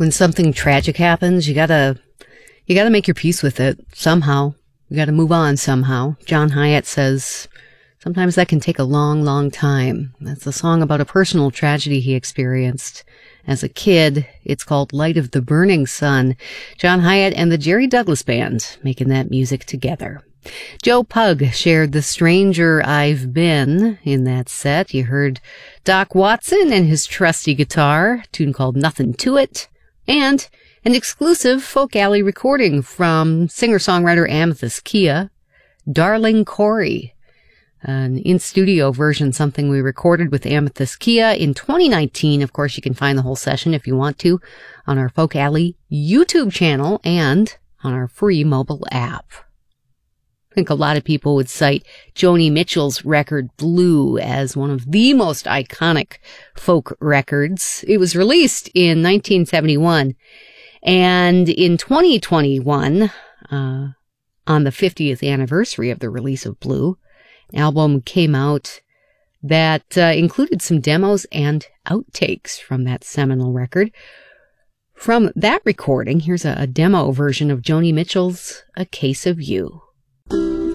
when something tragic happens, you gotta make your peace with it somehow. You gotta move on somehow. John Hiatt says sometimes that can take a long, long time. That's a song about a personal tragedy he experienced as a kid. It's called Light of the Burning Sun. John Hiatt and the Jerry Douglas Band making that music together. Joe Pug shared The Stranger I've Been in that set. You heard Doc Watson and his trusty guitar, a tune called Nothing to It, and an exclusive Folk Alley recording from singer-songwriter Amethyst Kia, Darling Corey. An in-studio version, something we recorded with Amethyst Kia in 2019. Of course, you can find the whole session if you want to on our Folk Alley YouTube channel and on our free mobile app. I think a lot of people would cite Joni Mitchell's record Blue as one of the most iconic folk records. It was released in 1971, and in 2021, on the 50th anniversary of the release of Blue, an album came out that included some demos and outtakes from that seminal record. From that recording, here's a demo version of Joni Mitchell's A Case of You.